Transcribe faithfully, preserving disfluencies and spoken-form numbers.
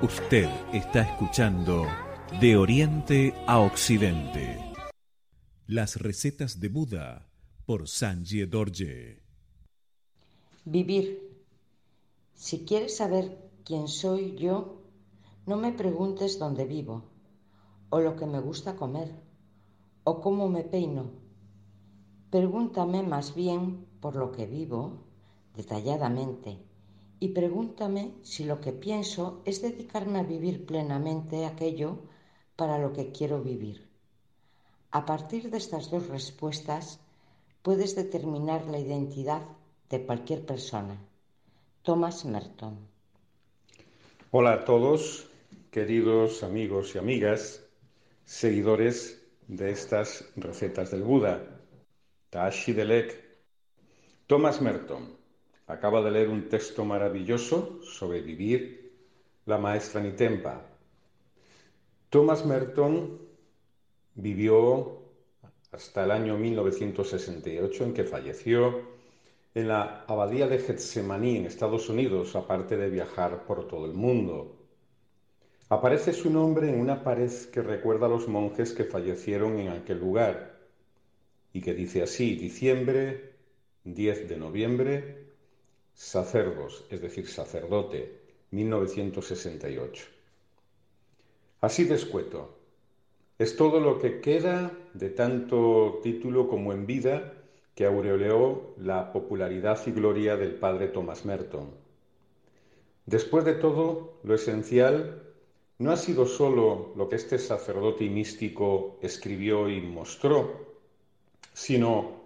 Usted está escuchando De Oriente a Occidente. Las recetas de Buda por Sanjie Dorje. Vivir. Si quieres saber quién soy yo, no me preguntes dónde vivo, o lo que me gusta comer, o cómo me peino. Pregúntame más bien por lo que vivo, detalladamente, y pregúntame si lo que pienso es dedicarme a vivir plenamente aquello para lo que quiero vivir. A partir de estas dos respuestas, puedes determinar la identidad de cualquier persona. Thomas Merton. Hola a todos, queridos amigos y amigas, seguidores de estas recetas del Buda. Tashi Delek. Thomas Merton acaba de leer un texto maravilloso sobre vivir, la maestra Nitempa. Thomas Merton vivió hasta el año mil novecientos sesenta y ocho, en que falleció en la abadía de Getsemaní, en Estados Unidos, aparte de viajar por todo el mundo. Aparece su nombre en una pared que recuerda a los monjes que fallecieron en aquel lugar y que dice así: diciembre, diez de noviembre, sacerdos, es decir, sacerdote, mil novecientos sesenta y ocho. Así de escueto. Es todo lo que queda de tanto título como en vida que aureoleó la popularidad y gloria del padre Thomas Merton. Después de todo, lo esencial no ha sido solo lo que este sacerdote y místico escribió y mostró, sino